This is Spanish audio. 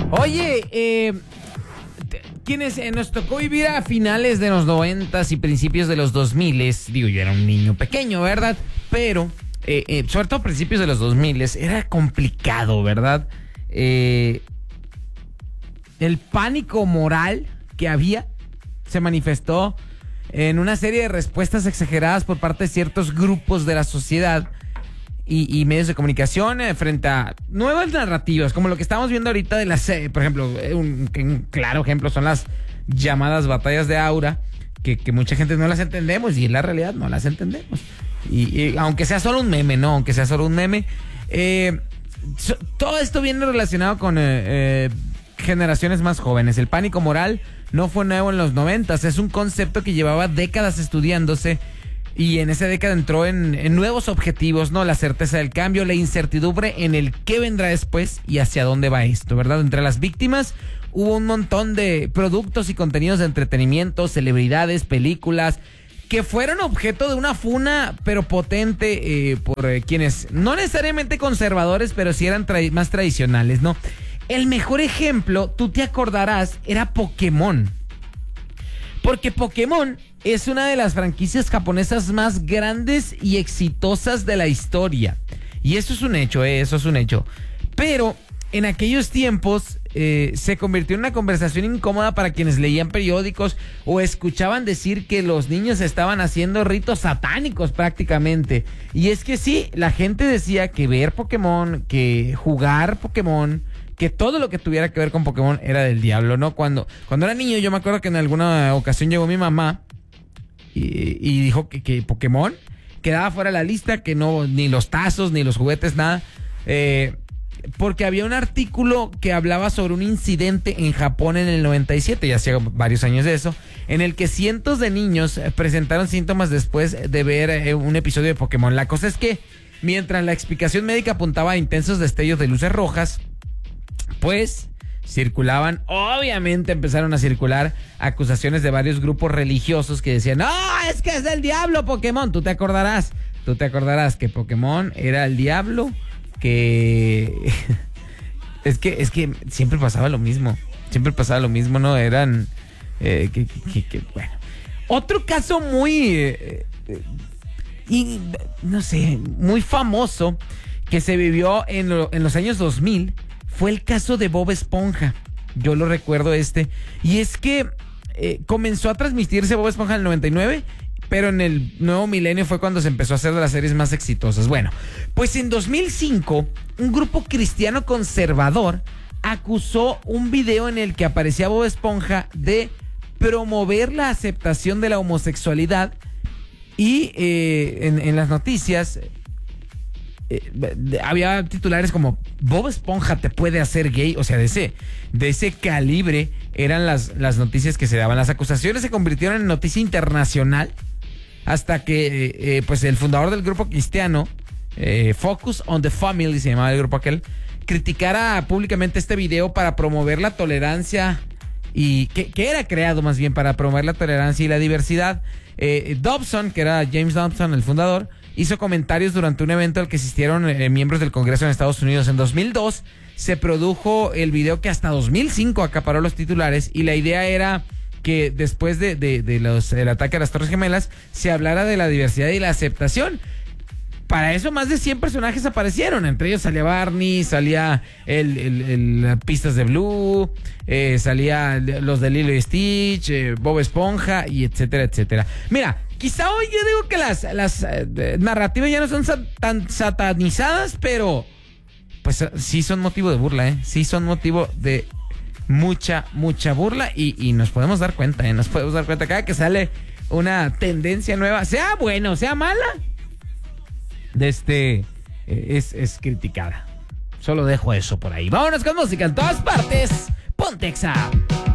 Oye, quienes nos tocó vivir a finales de los 90s y principios de los 2000s, digo, yo era un niño pequeño, ¿verdad? Pero, sobre todo a principios de los 2000s, era complicado, ¿verdad? El pánico moral que había se manifestó en una serie de respuestas exageradas por parte de ciertos grupos de la sociedad y medios de comunicación frente a nuevas narrativas, como lo que estamos viendo ahorita de las, por ejemplo, un claro ejemplo son las llamadas batallas de aura, que mucha gente no las entendemos, y en la realidad no las entendemos. Y aunque sea solo un meme, ¿no? Aunque sea solo un meme, todo esto viene relacionado con generaciones más jóvenes. El pánico moral no fue nuevo en los 90s, es un concepto que llevaba décadas estudiándose. Y en esa década entró en nuevos objetivos, ¿no? La certeza del cambio, la incertidumbre en el qué vendrá después y hacia dónde va esto, ¿verdad? Entre las víctimas hubo un montón de productos y contenidos de entretenimiento, celebridades, películas, que fueron objeto de una funa, pero potente, por quienes no necesariamente conservadores, pero sí eran más tradicionales, ¿no? El mejor ejemplo, tú te acordarás, era Pokémon. Porque Pokémon es una de las franquicias japonesas más grandes y exitosas de la historia. Y eso es un hecho, eso es un hecho. Pero en aquellos tiempos se convirtió en una conversación incómoda para quienes leían periódicos o escuchaban decir que los niños estaban haciendo ritos satánicos prácticamente. Y es que sí, la gente decía que ver Pokémon, que jugar Pokémon, que todo lo que tuviera que ver con Pokémon era del diablo, ¿no? Cuando era niño, yo me acuerdo que en alguna ocasión llegó mi mamá y dijo que Pokémon quedaba fuera de la lista, que no, ni los tazos, ni los juguetes, nada. Porque había un artículo que hablaba sobre un incidente en Japón en el 97, ya hacía varios años de eso, en el que cientos de niños presentaron síntomas después de ver un episodio de Pokémon. La cosa es que, mientras la explicación médica apuntaba a intensos destellos de luces rojas, pues circulaban, obviamente empezaron a circular acusaciones de varios grupos religiosos que decían, ¡no, es que es del diablo Pokémon! Tú te acordarás que Pokémon era el diablo, que es que siempre pasaba lo mismo, ¿no? Eran bueno. Otro caso muy no sé, muy famoso que se vivió en los años 2000 fue el caso de Bob Esponja. Yo lo recuerdo y es que comenzó a transmitirse Bob Esponja en el 99, pero en el nuevo milenio fue cuando se empezó a hacer de las series más exitosas. Bueno, pues en 2005, un grupo cristiano conservador acusó un video en el que aparecía Bob Esponja de promover la aceptación de la homosexualidad y en las noticias había titulares como Bob Esponja te puede hacer gay. O sea, de ese calibre eran las noticias que se daban. Las acusaciones se convirtieron en noticia internacional hasta que pues el fundador del grupo cristiano, Focus on the Family se llamaba el grupo aquel, criticara públicamente este video para promover la tolerancia y que era creado más bien para promover la tolerancia y la diversidad. Dobson, que era James Dobson, el fundador, hizo comentarios durante un evento al que asistieron miembros del Congreso en Estados Unidos. En 2002 se produjo el video que hasta 2005 acaparó los titulares, y la idea era que después del ataque a las Torres Gemelas se hablara de la diversidad y la aceptación. Para eso más de 100 personajes aparecieron, entre ellos salía Barney, salía el Pistas de Blue, salía los de Lilo y Stitch, Bob Esponja, y etcétera, etcétera. Mira, quizá hoy yo digo que las narrativas ya no son tan satanizadas, pero pues sí son motivo de burla, sí son motivo de mucha burla, y nos podemos dar cuenta, cada que sale una tendencia nueva, sea buena o sea mala, es criticada. Solo dejo eso por ahí. Vámonos con música en todas partes. Ponte Exa.